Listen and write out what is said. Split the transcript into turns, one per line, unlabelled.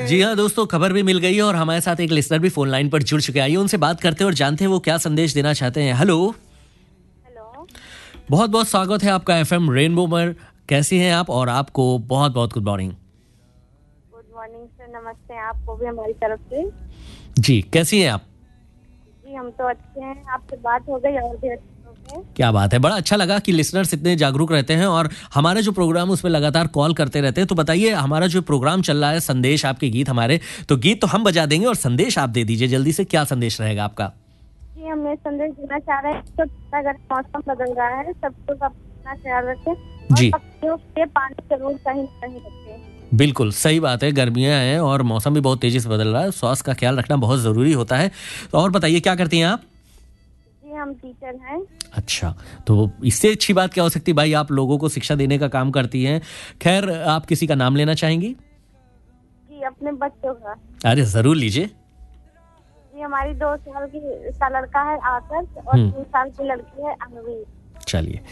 जी हाँ दोस्तों, खबर भी मिल गई है और हमारे साथ एक लिसनर भी फोन लाइन पर जुड़ चुके हैं। आइए उनसे बात करते हैं और जानते हैं वो क्या संदेश देना चाहते हैं। हेलो।
हेलो।
बहुत बहुत स्वागत है आपका एफएम रेनबो पर। कैसी हैं आप? और आपको बहुत बहुत good morning.
Good morning sir, नमस्ते आपको भी हमारी तरफ से।
जी, कैसी हैं आप?
जी हम तो अच्छे हैं, आपसे बात हो गई और भी अच्छे हो गए।
क्या बात है, बड़ा अच्छा लगा कि लिसनर्स इतने जागरूक रहते हैं और हमारे जो प्रोग्राम उसमें लगातार कॉल करते रहते हैं। तो बताइए, हमारा जो प्रोग्राम चल रहा है संदेश आपके गीत हमारे, तो गीत तो हम बजा देंगे और संदेश आप दे दीजिए जल्दी से। क्या संदेश रहेगा आपका?
जी हम ये संदेश देना चाह रहे हैं तो अगर मौसम बदल रहा है सबको अपना ख्याल रखें और
जी
पक्षियों से पानी जरूर कहीं न कहीं रखें।
बिल्कुल सही बात है, गर्मियां हैं और मौसम भी बहुत तेजी से बदल रहा है, स्वास्थ्य का ख्याल रखना बहुत जरूरी होता है। तो और बताइए, क्या करती हैं आप?
जी हम टीचर हैं।
अच्छा, तो इससे अच्छी बात क्या हो सकती है भाई, आप लोगों को शिक्षा देने का काम करती हैं। खैर, आप किसी का नाम लेना चाहेंगी?
जी अपने बच्चों का।
अरे जरूर लीजिए।
जी हमारी 2 साल का लड़का है आकाश और 3 साल की लड़की है अनवी।
चलिए।